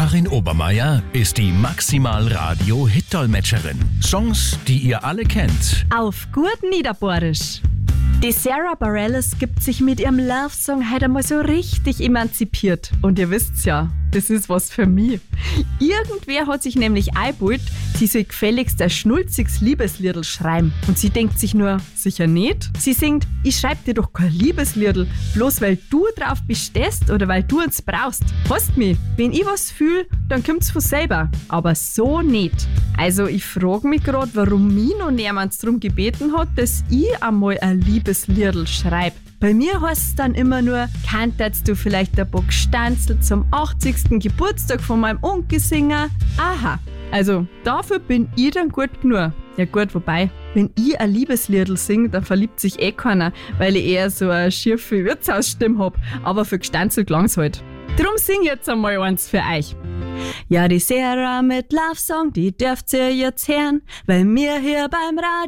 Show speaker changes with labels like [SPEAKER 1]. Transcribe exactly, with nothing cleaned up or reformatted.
[SPEAKER 1] Karin Obermeier ist die Maximal-Radio-Hit-Dolmetscherin. Songs, die ihr alle kennt.
[SPEAKER 2] Auf gut Niederbohrisch. Die Sarah Bareilles gibt sich mit ihrem Love-Song heute einmal so richtig emanzipiert. Und ihr wisst's ja, das ist was für mich. Irgendwer hat sich nämlich eingebildet, sie soll gefälligst ein schnulziges Liebesliedl schreiben. Und sie denkt sich nur, sicher nicht. Sie singt, ich schreib dir doch kein Liebesliedl, bloß weil du drauf bestehst oder weil du uns brauchst. Hast mich, wenn ich was fühl, dann kommt's von selber. Aber so nicht. Also ich frage mich gerade, warum mich noch niemand drum gebeten hat, dass ich einmal ein Liebesliedl schreib. Bei mir heißt es dann immer nur, kannst du vielleicht ein Bock Stanzel zum achtzigsten Geburtstag von meinem Onkel singen? Aha, also dafür bin ich dann gut genug. Ja gut, wobei, wenn ich ein Liebesliedl singe, dann verliebt sich eh keiner, weil ich eher so eine schiefe Wirtshausstimme hab. Aber für Gestanzel klang's halt. Drum sing jetzt einmal eins für euch. Ja, die Sarah mit Love Song, die dürft ihr jetzt hören, weil wir hier beim Radio